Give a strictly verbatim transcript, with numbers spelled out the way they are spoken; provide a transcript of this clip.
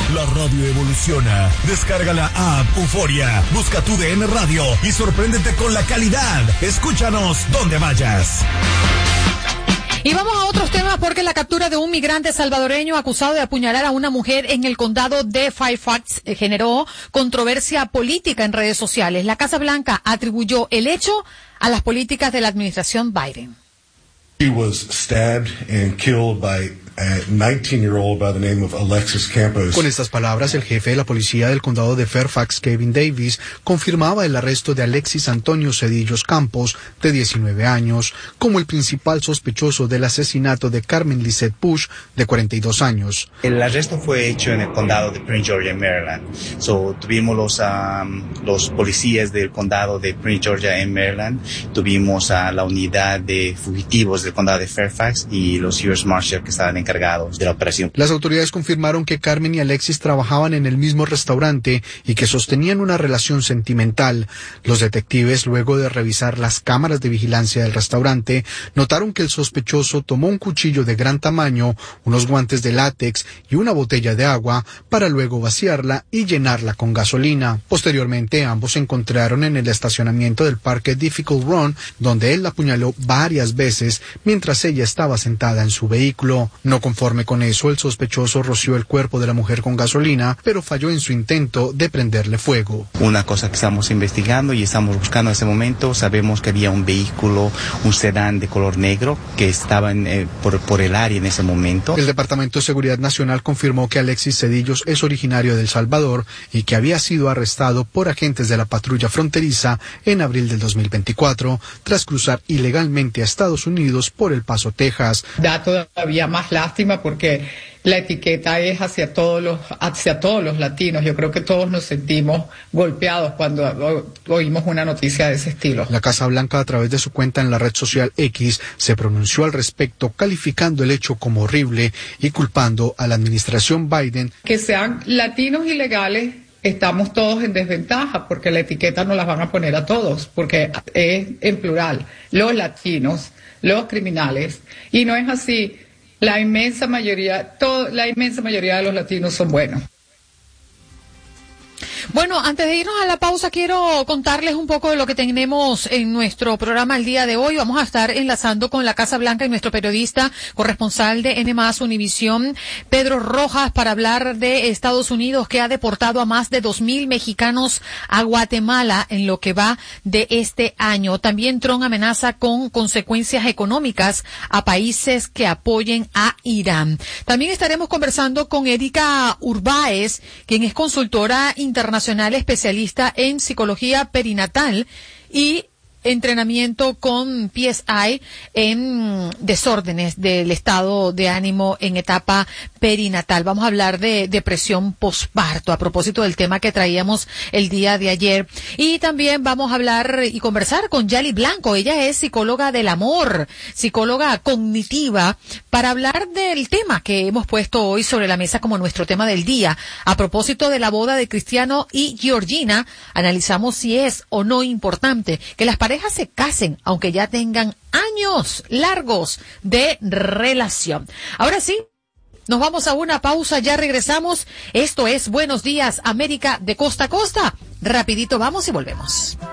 La radio evoluciona. Descarga la app Euforia, busca tu D N Radio y sorpréndete con la calidad. Escúchanos donde vayas. Y vamos a otros temas porque la captura de un migrante salvadoreño acusado de apuñalar a una mujer en el condado de Fairfax generó controversia política en redes sociales. La Casa Blanca atribuyó el hecho a las políticas de la administración Biden. She was stabbed and killed by a nineteen-year-old by the name of Alexis Campos. Con estas palabras, el jefe de la policía del condado de Fairfax, Kevin Davis, confirmaba el arresto de Alexis Antonio Cedillos Campos, de diecinueve años, como el principal sospechoso del asesinato de Carmen Lizette Bush, de cuarenta y dos años. El arresto fue hecho en el condado de Prince George, en Maryland. So, tuvimos los, um, los policías del condado de Prince George, en Maryland. Tuvimos a uh, la unidad de fugitivos del condado de Fairfax y los U S Marshal que estaban encargados de la operación. Las autoridades confirmaron que Carmen y Alexis trabajaban en el mismo restaurante y que sostenían una relación sentimental. Los detectives, luego de revisar las cámaras de vigilancia del restaurante, notaron que el sospechoso tomó un cuchillo de gran tamaño, unos guantes de látex y una botella de agua para luego vaciarla y llenarla con gasolina. Posteriormente, ambos se encontraron en el estacionamiento del parque Difficult Run, donde él la apuñaló varias veces mientras ella estaba sentada en su vehículo. No conforme con eso, el sospechoso roció el cuerpo de la mujer con gasolina, pero falló en su intento de prenderle fuego. Una cosa que estamos investigando y estamos buscando en este momento, sabemos que había un vehículo, un sedán de color negro, que estaba en, eh, por, por el área en ese momento. El Departamento de Seguridad Nacional confirmó que Alexis Cedillos es originario de El Salvador y que había sido arrestado por agentes de la patrulla fronteriza en abril del dos mil veinticuatro, tras cruzar ilegalmente a Estados Unidos por El Paso, Texas. Da todavía más lástima porque la etiqueta es hacia todos los hacia todos los latinos. Yo creo que todos nos sentimos golpeados cuando oímos una noticia de ese estilo. La Casa Blanca, a través de su cuenta en la red social X, se pronunció al respecto, calificando el hecho como horrible y culpando a la administración Biden. Que sean latinos ilegales, estamos todos en desventaja porque la etiqueta no las van a poner a todos, porque es en plural, los latinos, los criminales, y no es así. La inmensa mayoría, todo, la inmensa mayoría de los latinos son buenos. Bueno, antes de irnos a la pausa, quiero contarles un poco de lo que tenemos en nuestro programa el día de hoy. Vamos a estar enlazando con la Casa Blanca y nuestro periodista corresponsal de N más Univisión, Pedro Rojas, para hablar de Estados Unidos, que ha deportado a más de dos mil mexicanos a Guatemala en lo que va de este año. También Trump amenaza con consecuencias económicas a países que apoyen a Irán. También estaremos conversando con Erika Urbáez, quien es consultora internacional especialista en psicología perinatal y entrenamiento con P S I en desórdenes del estado de ánimo en etapa perinatal. Vamos a hablar de depresión posparto a propósito del tema que traíamos el día de ayer. Y también vamos a hablar y conversar con Yali Blanco. Ella es psicóloga del amor, psicóloga cognitiva, para hablar del tema que hemos puesto hoy sobre la mesa como nuestro tema del día. A propósito de la boda de Cristiano y Georgina, analizamos si es o no importante que las parejas se casen, aunque ya tengan años largos de relación. Ahora sí, nos vamos a una pausa, ya regresamos. Esto es Buenos Días, América, de costa a costa. Rapidito vamos y volvemos.